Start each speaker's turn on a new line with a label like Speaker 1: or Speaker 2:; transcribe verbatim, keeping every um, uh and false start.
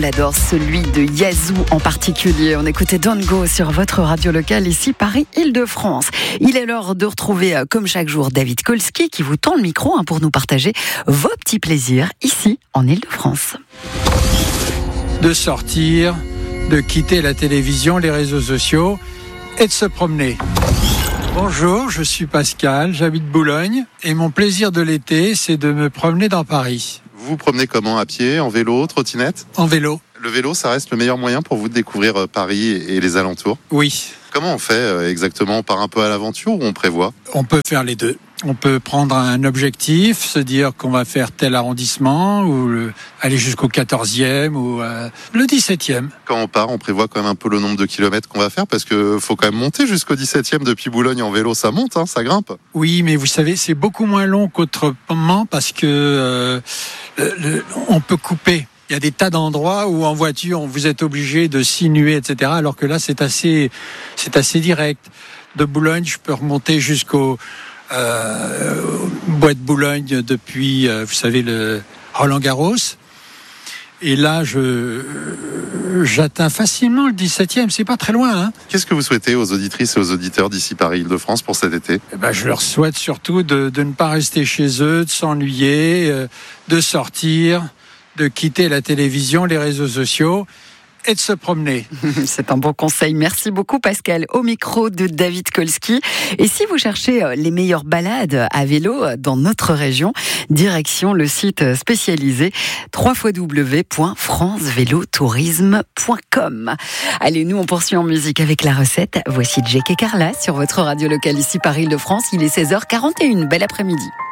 Speaker 1: l'adore, celui de Yazoo en particulier. On écoutait Don't Go sur votre radio locale ici, Paris-Île-de-France. Il est l'heure de retrouver, comme chaque jour, David Kolski qui vous tend le micro hein, pour nous partager vos petits plaisirs ici, en Île-de-France.
Speaker 2: De sortir, de quitter la télévision, les réseaux sociaux et de se promener. Bonjour, je suis Pascal, j'habite Boulogne et mon plaisir de l'été, c'est de me promener dans Paris.
Speaker 3: Vous vous promenez comment? À pied, en vélo, trottinette?
Speaker 2: En vélo.
Speaker 3: Le vélo, ça reste le meilleur moyen pour vous de découvrir Paris et les alentours?
Speaker 2: Oui.
Speaker 3: Comment on fait exactement? On part un peu à l'aventure ou on prévoit?
Speaker 2: On peut faire les deux. On peut prendre un objectif, se dire qu'on va faire tel arrondissement ou le, aller jusqu'au quatorzième ou euh, le dix-septième.
Speaker 3: Quand on part, on prévoit quand même un peu le nombre de kilomètres qu'on va faire parce que faut quand même monter jusqu'au dix-septième depuis Boulogne en vélo, ça monte, hein, ça grimpe.
Speaker 2: Oui, mais vous savez, c'est beaucoup moins long qu'autrement parce que euh, le, le, on peut couper. Il y a des tas d'endroits où en voiture, vous êtes obligé de sinuer, et cetera. Alors que là, c'est assez, c'est assez direct. De Boulogne, je peux remonter jusqu'au euh, Bois de Boulogne depuis, euh, vous savez, le Roland-Garros. Et là, je, j'atteins facilement le dix-septième. C'est pas très loin, hein.
Speaker 3: Qu'est-ce que vous souhaitez aux auditrices et aux auditeurs d'ici Paris-Île-de-France pour cet été?
Speaker 2: Eh ben, je leur souhaite surtout de, de ne pas rester chez eux, de s'ennuyer, euh, de sortir, de quitter la télévision, les réseaux sociaux et de se promener.
Speaker 1: C'est un bon conseil. Merci beaucoup Pascal. Au micro de David Kolski. Et si vous cherchez les meilleures balades à vélo dans notre région, direction le site spécialisé w w w point france vélo tourisme point com. Allez, nous on poursuit en musique avec la recette. Voici Jake et Carla sur votre radio locale ici Paris-Île-de-France. Il est seize heures quarante et une. Bel après-midi.